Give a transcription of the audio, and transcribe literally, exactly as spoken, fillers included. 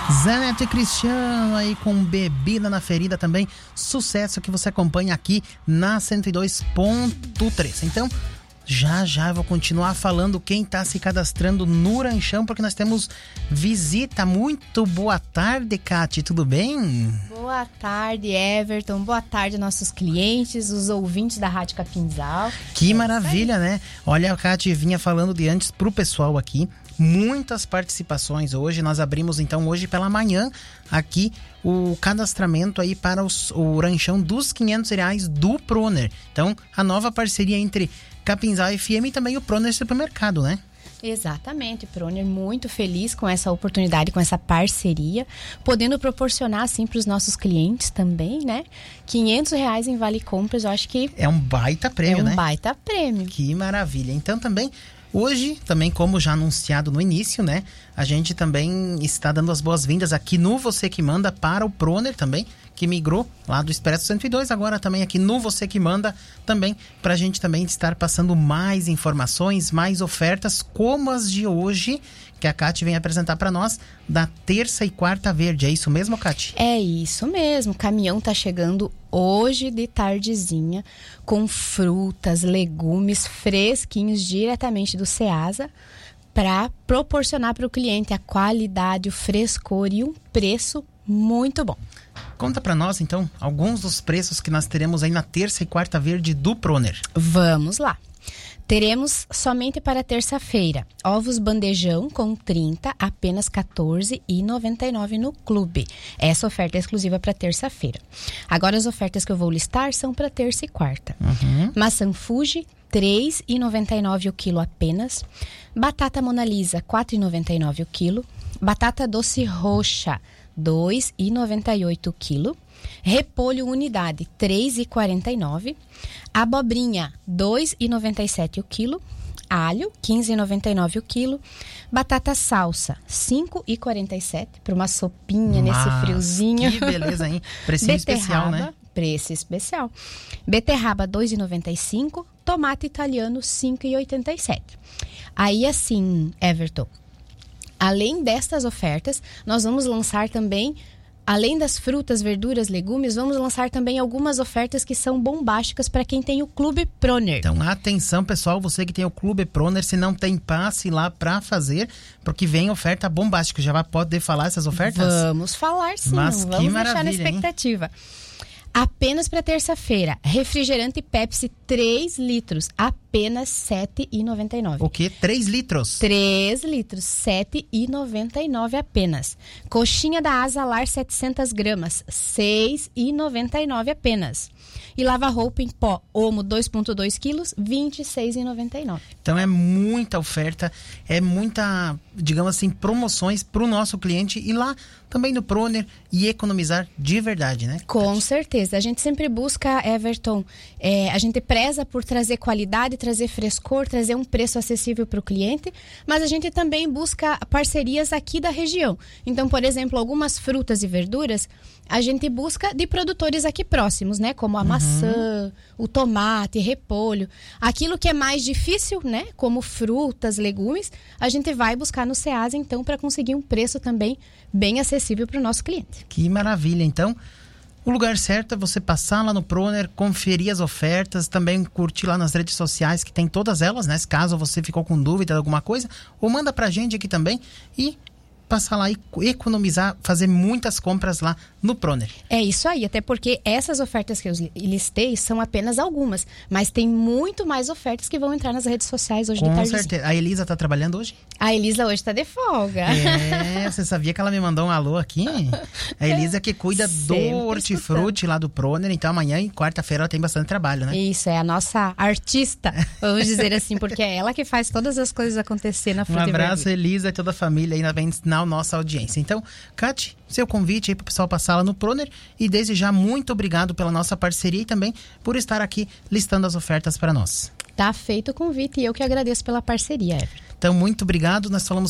Zé Neto e Cristiano aí com Bebida na Ferida também, sucesso que você acompanha aqui na cento e dois ponto três. Então, já já eu vou continuar falando quem tá se cadastrando no Ranchão, porque nós temos visita. Muito boa tarde, Cati, tudo bem? Boa tarde, Everton, boa tarde nossos clientes, os ouvintes da Rádio Capinzal. Que é maravilha, né? Olha, a Cati vinha falando de antes pro pessoal aqui. Muitas participações hoje, nós abrimos então hoje pela manhã aqui o cadastramento aí para os, o ranchão dos quinhentos reais do Proner. Então, a nova parceria entre Capinzal F M e também o Proner Supermercado, né? Exatamente, Proner muito feliz com essa oportunidade, com essa parceria, podendo proporcionar assim para os nossos clientes também, né? quinhentos reais em vale compras, eu acho que é um baita prêmio, né? É um baita prêmio. Que maravilha. Então também hoje, também como já anunciado no início, né? A gente também está dando as boas-vindas aqui no Você Que Manda para o Proner também, que migrou lá do Expresso cento e dois, agora também aqui no Você Que Manda também, para a gente também estar passando mais informações, mais ofertas, como as de hoje, que a Cati vem apresentar para nós, da terça e quarta verde. É isso mesmo, Cati? É isso mesmo, o caminhão tá chegando hoje de tardezinha, com frutas, legumes fresquinhos diretamente do Ceasa, para proporcionar para o cliente a qualidade, o frescor e um preço muito bom. Conta para nós, então, alguns dos preços que nós teremos aí na terça e quarta verde do Proner. Vamos lá. Teremos somente para terça-feira, ovos bandejão com trinta, apenas quatorze reais e noventa e nove centavos no clube. Essa oferta é exclusiva para terça-feira. Agora as ofertas que eu vou listar são para terça e quarta. Uhum. Maçã Fuji, três reais e noventa e nove centavos o quilo apenas. Batata Mona Lisa, quatro reais e noventa e nove centavos o quilo. Batata doce roxa, dois reais e noventa e oito centavos o quilo. Repolho unidade, três reais e quarenta e nove centavos. Abobrinha, dois reais e noventa e sete centavos o quilo. Alho, quinze reais e noventa e nove centavos o quilo. Batata salsa, cinco reais e quarenta e sete centavos para uma sopinha. Mas nesse friozinho. Que beleza, hein? Precinho especial, né? Preço especial. Beterraba, dois reais e noventa e cinco centavos. Tomate italiano, cinco reais e oitenta e sete centavos. Aí assim, Everton, além destas ofertas, nós vamos lançar também, além das frutas, verduras, legumes, vamos lançar também algumas ofertas que são bombásticas para quem tem o Clube Proner. Então, atenção, pessoal, você que tem o Clube Proner, se não tem passe lá para fazer, porque vem oferta bombástica. Já vai poder falar essas ofertas? Vamos falar sim, Mas vamos que deixar na expectativa. Hein? Apenas para terça-feira, refrigerante Pepsi três litros, apenas sete reais e noventa e nove centavos. O quê? três litros? três litros, sete reais e noventa e nove centavos apenas. Coxinha da Asalar setecentas gramas, seis reais e noventa e nove centavos apenas. E lava-roupa em pó Omo dois vírgula dois quilos, vinte e seis reais e noventa e nove centavos. Então é muita oferta, é muita, digamos assim, promoções para o nosso cliente ir lá também no Proner e economizar de verdade, né? Com certeza. A gente sempre busca, Everton, é, a gente preza por trazer qualidade, trazer frescor, trazer um preço acessível para o cliente, mas a gente também busca parcerias aqui da região. Então, por exemplo, algumas frutas e verduras, a gente busca de produtores aqui próximos, né? Como a uhum. maçã, o tomate, repolho. Aquilo que é mais difícil, né? Como frutas, legumes, a gente vai buscar no Ceasa, então, para conseguir um preço também bem acessível para o nosso cliente. Que maravilha. Então, o lugar certo é você passar lá no Proner, conferir as ofertas, também curtir lá nas redes sociais, que tem todas elas, né? Caso você ficou com dúvida de alguma coisa, ou manda pra gente aqui também e passar lá e economizar, fazer muitas compras lá no Proner. É isso aí, até porque essas ofertas que eu listei são apenas algumas, mas tem muito mais ofertas que vão entrar nas redes sociais hoje de tarde. Com certeza. A Elisa tá trabalhando hoje? A Elisa hoje tá de folga. É, você sabia que ela me mandou um alô aqui? A Elisa que cuida Sempre do hortifruti lá do Proner, então amanhã e quarta-feira ela tem bastante trabalho, né? Isso, é a nossa artista, vamos dizer assim, porque é ela que faz todas as coisas acontecer na fruta. Um abraço, Elisa, e toda a família aí na nossa audiência. Então, Cati, seu convite aí pro pessoal passar lá no Proner, e desde já muito obrigado pela nossa parceria e também por estar aqui listando as ofertas para nós. Tá feito o convite e eu que agradeço pela parceria, Everton. Então, muito obrigado. Nós falamos